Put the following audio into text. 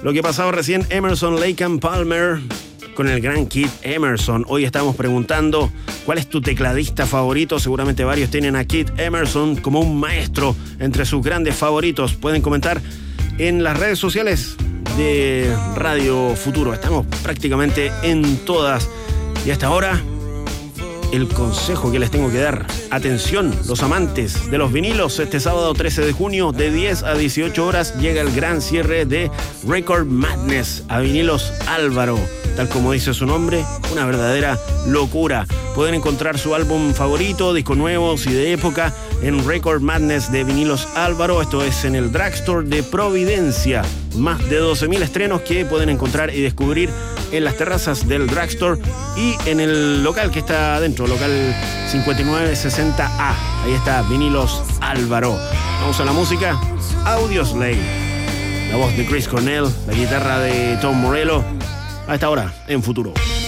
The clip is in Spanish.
Lo que pasaba recién, Emerson, Lake and Palmer, con el gran Keith Emerson. Hoy estamos preguntando, ¿cuál es tu tecladista favorito? Seguramente varios tienen a Keith Emerson como un maestro entre sus grandes favoritos. Pueden comentar en las redes sociales de Radio Futuro. Estamos prácticamente en todas. Y hasta ahora, el consejo que les tengo que dar. Atención, los amantes de los vinilos. Este sábado 13 de junio, de 10 a 18 horas, llega el gran cierre de Record Madness a Vinilos Álvaro. Tal como dice su nombre, una verdadera locura. Pueden encontrar su álbum favorito, discos nuevos y de época en Record Madness de Vinilos Álvaro. Esto es en el Drugstore de Providencia. Más de 12.000 estrenos que pueden encontrar y descubrir en las terrazas del Drugstore y en el local que está adentro, local 5960A. Ahí está Vinilos Álvaro. Vamos a la música. Audioslave. La voz de Chris Cornell, la guitarra de Tom Morello. A esta hora, en Futuro.